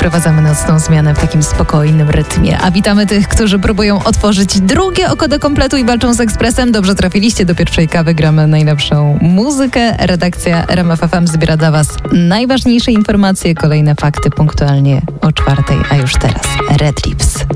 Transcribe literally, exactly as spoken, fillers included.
wprowadzamy nocną zmianę w takim spokojnym rytmie. A witamy tych, którzy próbują otworzyć drugie oko do kompletu i walczą z ekspresem. Dobrze trafiliście, do pierwszej kawy gramy najlepszą muzykę. Redakcja R M F F M zbiera dla Was najważniejsze informacje, kolejne fakty punktualnie o czwartej, a już teraz Red Lips.